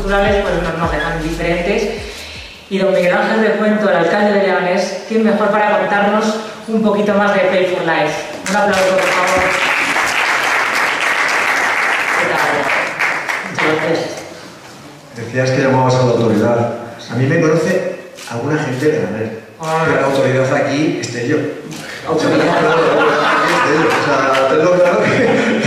culturales pues nos dejan diferentes. Y don Miguel Ángel de Cuento, el alcalde de Leganés, ¿quién mejor para contarnos un poquito más de Play for Life? Un aplauso, por favor. ¿Qué tal? Muchas gracias. Decías que llamabas a la autoridad. A mí me conoce alguna gente de Leganés. Pero la autoridad aquí esté yo. Autoridad. O sea, tengo claro que...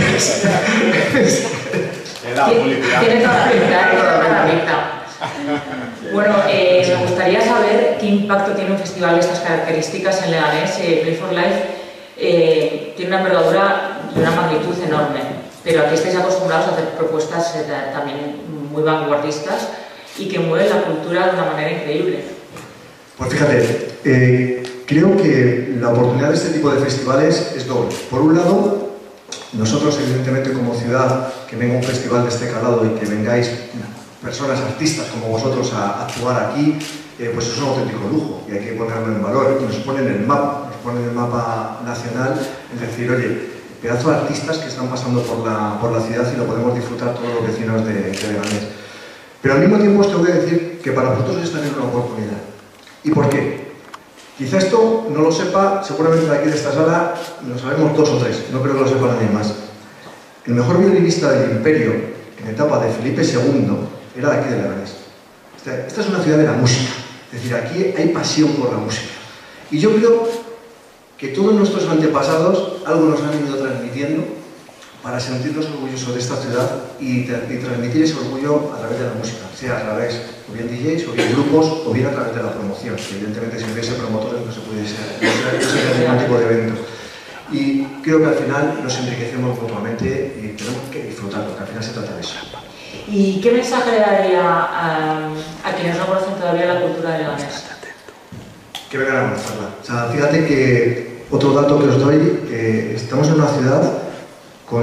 Tiene toda la pinta, Bueno, me gustaría saber qué impacto tiene un festival de estas características en Leganés. Play for Life tiene una envergadura y una magnitud enorme, pero aquí estáis acostumbrados a hacer propuestas también muy vanguardistas y que mueven la cultura de una manera increíble. Pues fíjate, creo que la oportunidad de este tipo de festivales es doble. Por un lado, nosotros evidentemente como ciudad, que venga un festival de este calado y que vengáis personas, artistas como vosotros a actuar aquí, pues es un auténtico lujo y hay que ponerlo en valor. Nos ponen en el mapa nacional, es decir, oye, pedazo de artistas que están pasando por la ciudad y lo podemos disfrutar todos los vecinos de Leganés. Pero al mismo tiempo os tengo que decir que para vosotros es también una oportunidad. ¿Y por qué? Quizá esto no lo sepa, seguramente de aquí de esta sala lo sabemos 2 o 3, no creo que lo sepa nadie más. El mejor violinista del Imperio en etapa de Felipe II era de aquí de Leganés. Esta es una ciudad de la música, es decir, aquí hay pasión por la música. Y yo creo que todos nuestros antepasados algo nos han ido transmitiendo para sentirnos orgullosos de esta ciudad y transmitir ese orgullo a través de la música, sea a través o bien DJs, o bien grupos, o bien a través de la promoción. Evidentemente, si hubiese promotores no se pudiese hacer ningún tipo de evento. Y creo que al final nos enriquecemos mutuamente y tenemos que disfrutarlo, que al final se trata de eso. ¿Y qué mensaje le daría a quienes no conocen todavía la cultura de Leganés? Que vengan a conocerla. O sea, fíjate que otro dato que os doy, estamos en una ciudad